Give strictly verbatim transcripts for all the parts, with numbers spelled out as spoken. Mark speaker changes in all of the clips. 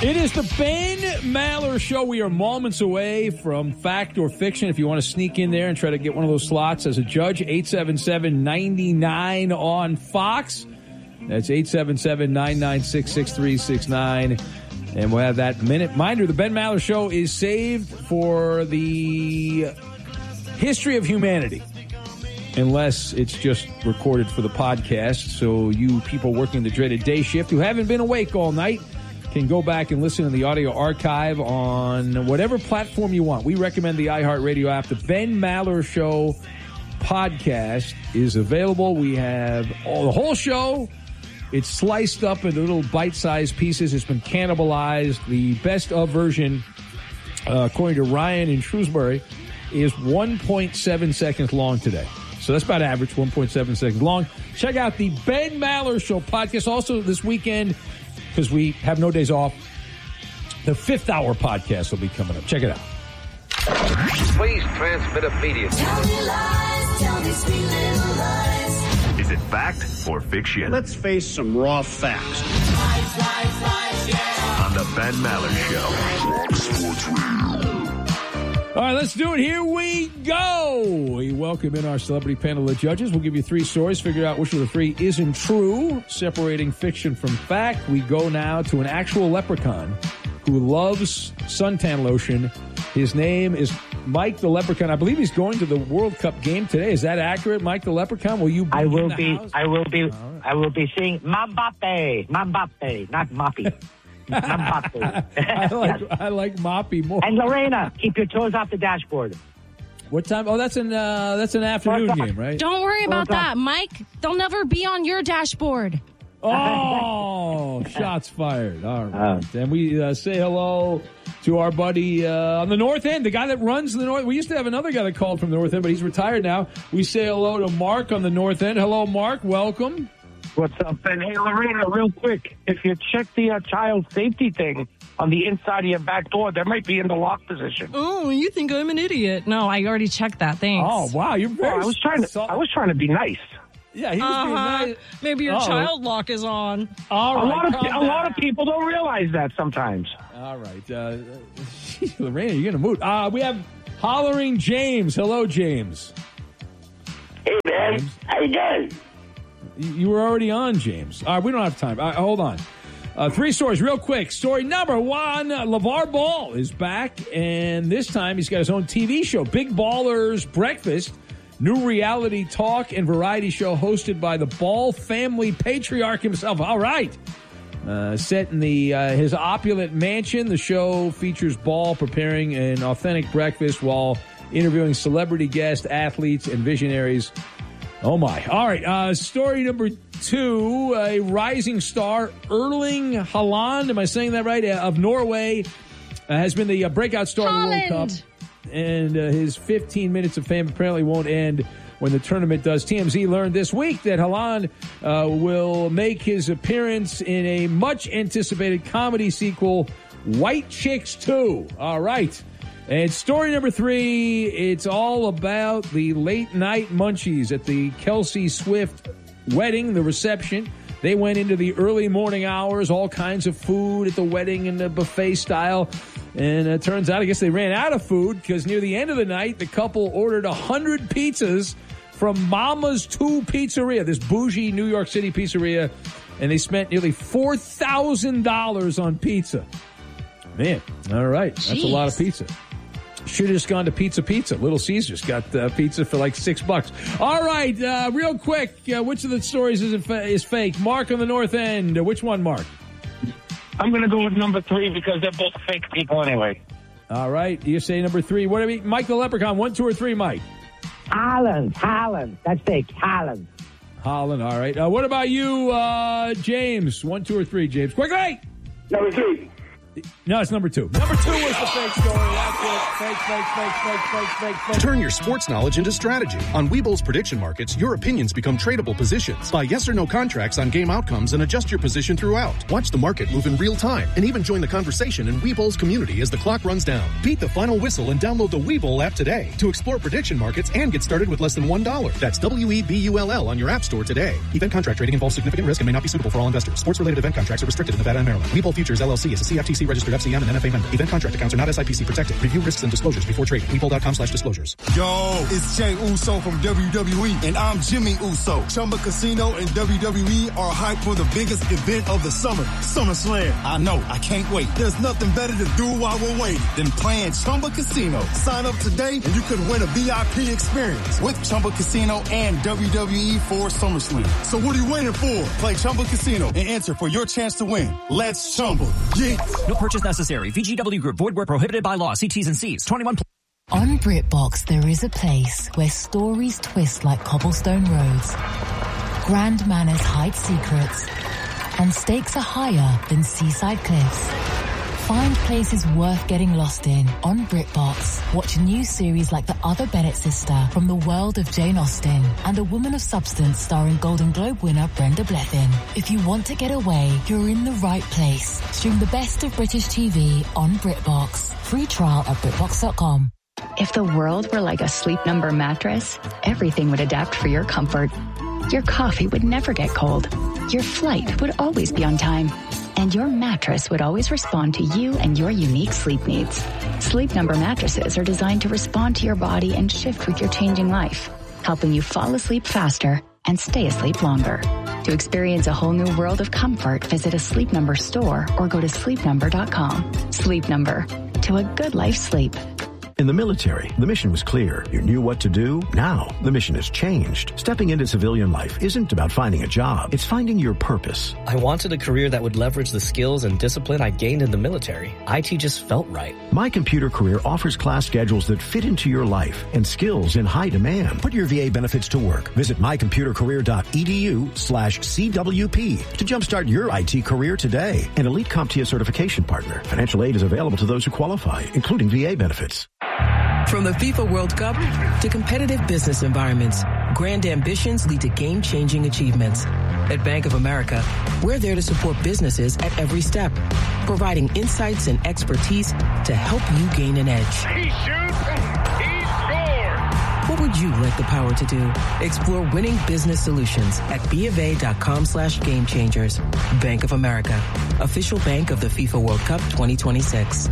Speaker 1: It is the Ben Maller Show. We are moments away from fact or fiction. If you want to sneak in there and try to get one of those slots as a judge, eight seven seven, nine nine on Fox. That's eight seven seven, nine nine six, six three six nine. And we'll have that minute. Reminder, the Ben Maller Show is saved for the history of humanity, unless it's just recorded for the podcast. So you people working the dreaded day shift who haven't been awake all night can go back and listen to the audio archive on whatever platform you want. We recommend the iHeartRadio app. The Ben Maller Show podcast is available. We have all, the whole show. It's sliced up into little bite-sized pieces. It's been cannibalized. The best of version, uh, according to Ryan in Shrewsbury, is one point seven seconds long today. So that's about average, one point seven seconds long. Check out the Ben Maller Show podcast. Also this weekend, because we have no days off, the Fifth Hour podcast will be coming up. Check it out.
Speaker 2: Please transmit immediately.
Speaker 3: Tell me lies, tell me sweet little lies.
Speaker 4: Is it fact or fiction?
Speaker 5: Let's face some raw facts.
Speaker 3: Lies, lies, lies, yeah.
Speaker 4: On the Ben Maller Show.
Speaker 1: All right, let's do it. Here we go. We welcome in our celebrity panel of judges. We'll give you three stories, figure out which of the three isn't true, separating fiction from fact. We go now to an actual leprechaun who loves suntan lotion. His name is Mike the Leprechaun. I believe he's going to the World Cup game today. Is that accurate, Mike the Leprechaun? Will you be
Speaker 6: I will
Speaker 1: in the
Speaker 6: be.
Speaker 1: house?
Speaker 6: I will be.
Speaker 1: Right.
Speaker 6: I will be seeing Mbappe. Mbappe, not Moppy. Mbappe.
Speaker 1: I like
Speaker 6: Yes.
Speaker 1: I like Moppy more.
Speaker 6: And Lorena, keep your toes off the dashboard.
Speaker 1: What time? Oh, that's an uh, that's an afternoon
Speaker 6: Four o'clock.
Speaker 1: game, right?
Speaker 7: Don't worry about
Speaker 6: Four o'clock.
Speaker 7: that, Mike. They'll never be on your dashboard.
Speaker 1: Oh, shots fired. All right.
Speaker 6: Uh.
Speaker 1: and we uh, say hello to our buddy uh, on the North End, the guy that runs the North. We used to have another guy that called from the North End, but he's retired now. We say hello to Mark on the North End. Hello, Mark. Welcome.
Speaker 8: What's up, Ben? Hey, Lorena, real quick. If you check the uh, child safety thing on the inside of your back door, there might be in the lock position.
Speaker 7: Oh, you think I'm an idiot? No, I already checked that. Thanks.
Speaker 1: Oh, wow. You're very
Speaker 8: Well, I was trying to.
Speaker 1: sol-
Speaker 8: I was trying to be nice.
Speaker 1: Yeah, he was being
Speaker 7: Uh-huh.
Speaker 1: nice.
Speaker 7: Maybe your
Speaker 1: Oh.
Speaker 7: child lock is on.
Speaker 1: All
Speaker 8: A
Speaker 1: right.
Speaker 8: lot of
Speaker 1: calm
Speaker 8: a
Speaker 1: down.
Speaker 8: lot of people don't realize that sometimes.
Speaker 1: All right. Uh, Lorena, you're in a mood. Uh, we have Hollering James. Hello, James.
Speaker 9: Hey, man.
Speaker 1: James.
Speaker 9: How you doing?
Speaker 1: You you were already on, James. All right, we don't have time. Uh, hold on. Uh, three stories real quick. Story number one, uh, LeVar Ball is back, and this time he's got his own T V show, Big Ballers Breakfast, new reality talk and variety show hosted by the Ball family patriarch himself. All right. Uh, set in the uh, his opulent mansion, the show features Ball preparing an authentic breakfast while interviewing celebrity guests, athletes, and visionaries. Oh, my. All right. Uh, story number two, a rising star, Erling Haaland, am I saying that right, uh, of Norway, uh, has been the uh, breakout star of the World Cup.
Speaker 7: Haaland.
Speaker 1: And uh, his fifteen minutes of fame apparently won't end when the tournament does. T M Z learned this week that Haaland uh, will make his appearance in a much-anticipated comedy sequel, White Chicks two. All right. And story number three, it's all about the late-night munchies at the Kelsey Swift wedding, the reception. They went into the early morning hours, all kinds of food at the wedding in the buffet style. And it turns out, I guess they ran out of food because near the end of the night, the couple ordered one hundred pizzas from Mama's two Pizzeria, this bougie New York City pizzeria, and they spent nearly four thousand dollars on pizza. Man, all right, that's
Speaker 7: Jeez.
Speaker 1: a lot of pizza. Should have just gone to Pizza Pizza. Little Caesars got uh, pizza for like six bucks. All right, uh, real quick, uh, which of the stories is, it fa- is fake? Mark on the North End. Uh, which one, Mark?
Speaker 8: I'm going to go with number three because they're both fake people anyway.
Speaker 1: All right, you say number three. What do you mean? Mike the Leprechaun, one, two, or three, Mike?
Speaker 6: Holland, Holland. That's fake. Holland.
Speaker 1: Holland, all right. Uh, what about you, uh, James? One, two, or three, James? Quickly!
Speaker 9: Number three.
Speaker 1: No, it's number two. Number two was the fake story. That's it. Fake, fake, fake, fake, fake, fake, fake.
Speaker 10: Turn your sports knowledge into strategy. On Webull's prediction markets, your opinions become tradable positions. Buy yes or no contracts on game outcomes and adjust your position throughout. Watch the market move in real time and even join the conversation in Webull's community as the clock runs down. Beat the final whistle and download the Webull app today to explore prediction markets and get started with less than one dollar. That's W E B U L L on your app store today. Event contract trading involves significant risk and may not be suitable for all investors. Sports-related event contracts are restricted in Nevada and Maryland. Webull Futures, L L C is a C F T C C registered F C M and N F A member. Event contract accounts are not S I P C protected. Review risks and disclosures before trading. Weeple.com slash disclosures.
Speaker 11: Yo, it's Jay Uso from W W E, and I'm Jimmy Uso. Chumba Casino and W W E are hyped for the biggest event of the summer, SummerSlam. I know, I can't wait. There's nothing better to do while we're waiting than playing Chumba Casino. Sign up today and you could win a V I P experience with Chumba Casino and W W E for SummerSlam. So what are you waiting for? Play Chumba Casino and enter for your chance to win. Let's Chumba. Yeah.
Speaker 12: No purchase necessary. V G W Group. Void where prohibited by law. See T's and C's. twenty-one plus.
Speaker 13: On BritBox, there is a place where stories twist like cobblestone roads, grand manners hide secrets, and stakes are higher than seaside cliffs. Find places worth getting lost in on BritBox. Watch new series like The Other Bennett Sister from the world of Jane Austen and A Woman of Substance starring Golden Globe winner Brenda Blethyn. If you want to get away, you're in the right place. Stream the best of British T V on BritBox. Free trial at BritBox dot com.
Speaker 14: If the world were like a Sleep Number mattress, everything would adapt for your comfort. Your coffee would never get cold. Your flight would always be on time. And your mattress would always respond to you and your unique sleep needs. Sleep Number mattresses are designed to respond to your body and shift with your changing life, helping you fall asleep faster and stay asleep longer. To experience a whole new world of comfort, visit a Sleep Number store or go to sleep number dot com. Sleep Number. To a good life sleep.
Speaker 15: In the military, the mission was clear. You knew what to do. Now, the mission has changed. Stepping into civilian life isn't about finding a job. It's finding your purpose.
Speaker 16: I wanted a career that would leverage the skills and discipline I gained in the military. I T just felt right.
Speaker 15: My Computer Career offers class schedules that fit into your life and skills in high demand. Put your V A benefits to work. Visit my computer career dot e d u slash C W P to jumpstart your I T career today. An Elite CompTIA certification partner. Financial aid is available to those who qualify, including V A benefits.
Speaker 17: From the FIFA World Cup to competitive business environments, grand ambitions lead to game-changing achievements. At Bank of America, we're there to support businesses at every step, providing insights and expertise to help you gain an edge.
Speaker 2: He shoots, he scores!
Speaker 17: What would you like the power to do? Explore winning business solutions at B of A dot com slash game changers. Bank of America, official bank of the FIFA World Cup twenty twenty-six.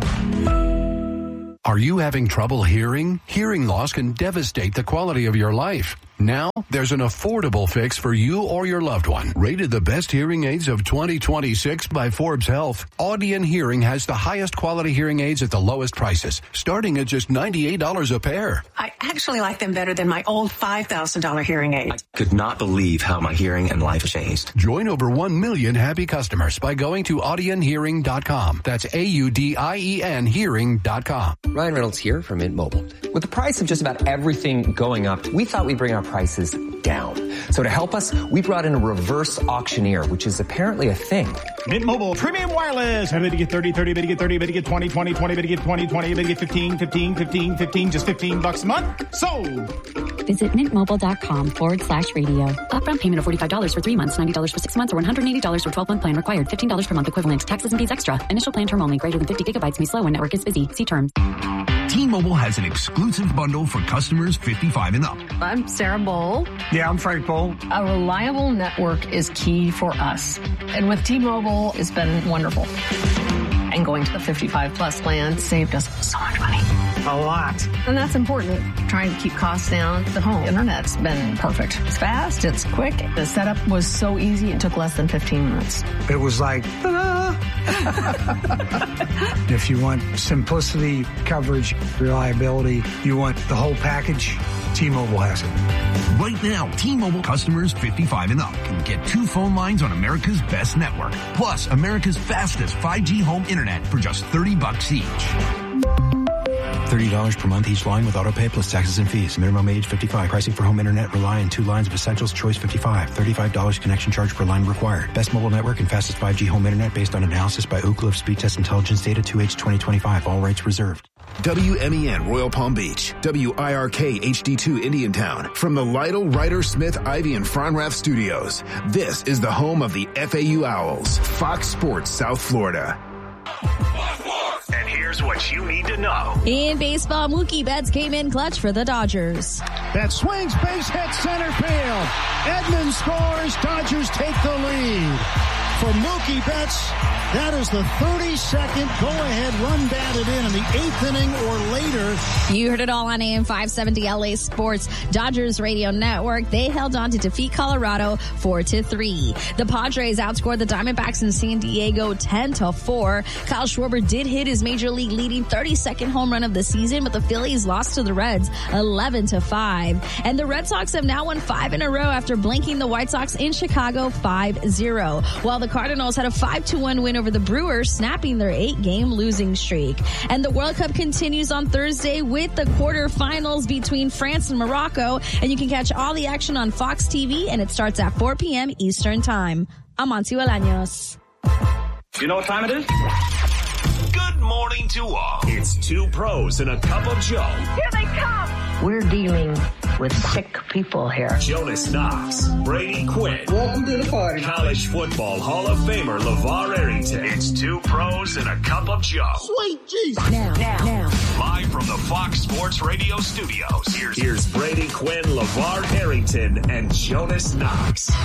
Speaker 18: Are you having trouble hearing? Hearing loss can devastate the quality of your life. Now, there's an affordable fix for you or your loved one. Rated the best hearing aids of twenty twenty-six by Forbes Health, Audion Hearing has the highest quality hearing aids at the lowest prices, starting at just ninety-eight dollars a pair.
Speaker 19: I actually like them better than my old five thousand dollars hearing aid.
Speaker 20: I could not believe how my hearing and life changed.
Speaker 18: Join over one million happy customers by going to audion hearing dot com. That's A U D I E N hearing dot com.
Speaker 21: Ryan Reynolds here from Mint Mobile. With the price of just about everything going up, we thought we'd bring our prices down. So to help us, we brought in a reverse auctioneer, which is apparently a thing.
Speaker 22: Mint Mobile Premium Wireless. How to get thirty, thirty, to get thirty, to get twenty, twenty, twenty, to get twenty, twenty, to get fifteen, fifteen, fifteen, fifteen, just fifteen bucks a month. Sold.
Speaker 23: Visit mintmobile.com forward slash radio. Upfront payment of forty-five dollars for three months, ninety dollars for six months, or one hundred eighty dollars for twelve month plan required. fifteen dollars per month equivalent. Taxes and fees extra. Initial plan term only. Greater than fifty gigabytes may slow when network is busy. See terms.
Speaker 24: T-Mobile has an exclusive bundle for customers fifty-five and up.
Speaker 25: I'm Sarah Bowl.
Speaker 22: Yeah, I'm Frank Bowl.
Speaker 25: A reliable network is key for us. And with T-Mobile, it's been wonderful. And going to the fifty-five plus plan saved us so much money.
Speaker 22: A lot.
Speaker 25: And that's important. Trying to keep costs down. The home internet's been perfect. It's fast. It's quick. The setup was so easy. It took less than fifteen minutes.
Speaker 22: It was like, ta-da! If you want simplicity, coverage, reliability, you want the whole package, T-Mobile has it.
Speaker 24: Right now, T-Mobile customers fifty-five and up can get two phone lines on America's best network, plus America's fastest five G home internet for just thirty bucks each.
Speaker 26: thirty dollars per month each line with autopay plus taxes and fees. Minimum age fifty-five. Pricing for home internet rely on two lines of Essentials Choice fifty-five. thirty-five dollars connection charge per line required. Best mobile network and fastest five G home internet based on analysis by Ookla of Speed Test Intelligence Data two H twenty twenty-five. All rights reserved.
Speaker 27: W M E N Royal Palm Beach. W I R K H D two Indiantown. From the Lytle, Ryder, Smith, Ivy, and Fronrath studios. This is the home of the F A U Owls. Fox Sports South Florida.
Speaker 4: And here's what you need to know.
Speaker 28: In baseball, Mookie Betts came in clutch for the Dodgers.
Speaker 29: That swings, base hit center field. Edmonds scores. Dodgers take the lead.
Speaker 1: for Mookie Betts. That is the thirty-second go-ahead run batted in in the eighth inning or later.
Speaker 28: You heard it all on A M five seventy L A Sports Dodgers Radio Network. They held on to defeat Colorado four to three. The Padres outscored the Diamondbacks in San Diego ten to four. Kyle Schwarber did hit his major league leading thirty-second home run of the season, but the Phillies lost to the Reds eleven to five. And the Red Sox have now won five in a row after blanking the White Sox in Chicago five zero. While the Cardinals had a five to one win over the Brewers, snapping their eight-game losing streak. And the World Cup continues on Thursday with the quarterfinals between France and Morocco. And you can catch all the action on Fox T V, and it starts at four p.m. Eastern Time. I'm Amancio Bolaños.
Speaker 4: You know what time it is? Good morning to all. It's two pros and a cup of Joe.
Speaker 3: Here they come. We're dealing with sick people here.
Speaker 4: Jonas Knox, Brady Quinn.
Speaker 3: Welcome to the party.
Speaker 4: College football Hall of Famer LeVar Arrington. It's two pros and a cup of Joe.
Speaker 1: Sweet Jesus.
Speaker 3: Now, now, now.
Speaker 4: Live from the Fox Sports Radio studios. Here's, here's Brady Quinn, LeVar Arrington, and Jonas Knox.